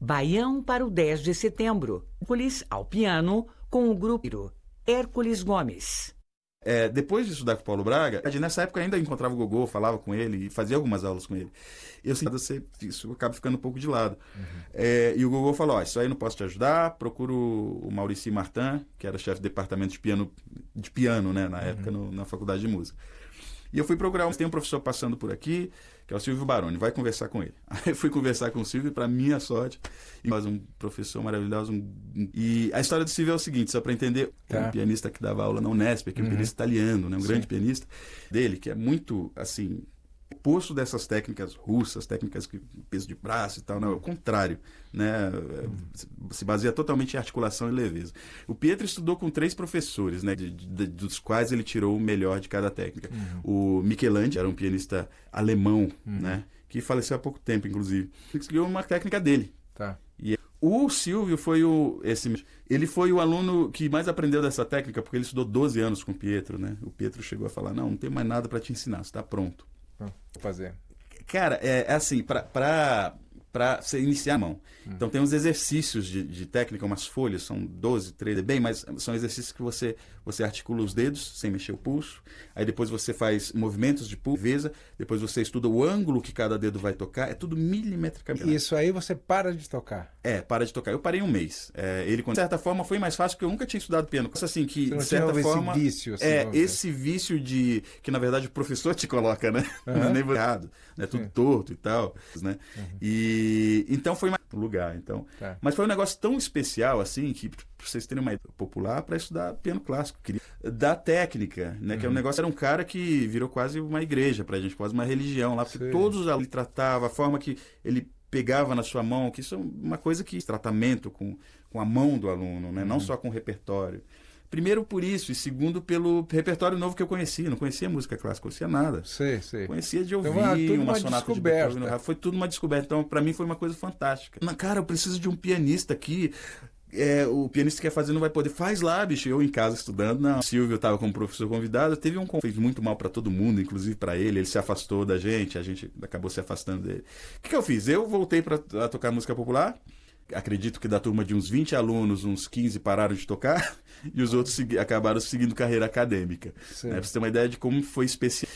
Baião para o 10 de setembro. Hércules ao piano com o grupo Hércules Gomes. Depois de estudar com o Paulo Braga, nessa época ainda encontrava o Gogô, falava com ele e fazia algumas aulas com ele. Isso acaba ficando um pouco de lado. E o Gogô falou, isso aí não posso te ajudar, procuro o Maurício Martin, que era chefe de departamento de piano, né, na época, na faculdade de música. E eu fui procurar, tem um professor passando por aqui, que é o Silvio Baroni, vai conversar com ele. Aí eu fui conversar com o Silvio, para minha sorte, um professor maravilhoso. E a história do Silvio é o seguinte, só para entender, um pianista que dava aula na Unesp, que é um pianista italiano, né, um grande pianista dele, que é muito, assim, oposto dessas técnicas russas, técnicas que peso de braço e tal, não, é o contrário, né? Se baseia totalmente em articulação e leveza. O Pietro estudou com 3 professores, né? Dos quais ele tirou o melhor de cada técnica. O Michelangelo era um pianista alemão, né? Que faleceu há pouco tempo, inclusive. Ele criou uma técnica dele. E o Silvio ele foi o aluno que mais aprendeu dessa técnica, porque ele estudou 12 anos com o Pietro, né? O Pietro chegou a falar, não tem mais nada para te ensinar, você está pronto. Vou fazer. Cara, é assim, para você iniciar a mão. Então tem uns exercícios de técnica, umas folhas, são 12, 13, bem, mas são exercícios que você articula os dedos sem mexer o pulso, aí depois você faz movimentos de pulso, depois você estuda o ângulo que cada dedo vai tocar, é tudo milimetricamente. Isso aí você para de tocar. Para de tocar. Eu parei um mês. De certa forma, foi mais fácil, porque eu nunca tinha estudado piano. Assim, que, de certa forma, esse vício. Assim, esse vício que, na verdade, o professor te coloca, né? Nem errado, né? Tudo torto e tal, né? E então foi mais lugar, então. Mas foi um negócio tão especial, assim, que, pra vocês terem uma ideia, popular para estudar piano clássico, da técnica, né? Que é um negócio, era um cara que virou quase uma igreja pra gente, quase uma religião lá, porque todos ele tratava, a forma que ele pegava na sua mão, que isso é uma coisa que tratamento com a mão do aluno, né? Não só com o repertório. Primeiro por isso, e segundo pelo repertório novo que eu conhecia. Não conhecia música clássica, conhecia nada. Conhecia de ouvir uma sonata de Beethoven. Foi tudo uma descoberta. Então, para mim, foi uma coisa fantástica. Cara, eu preciso de um pianista aqui. O pianista que quer fazer não vai poder. Faz lá, bicho. Eu em casa estudando. Não. O Silvio estava como professor convidado. Teve um conflito muito mal para todo mundo, inclusive para ele. Ele se afastou da gente. A gente acabou se afastando dele. O que eu fiz? Eu voltei a tocar música popular. Acredito que da turma de uns 20 alunos, uns 15 pararam de tocar e os outros acabaram seguindo carreira acadêmica. Pra você ter uma ideia de como foi especial.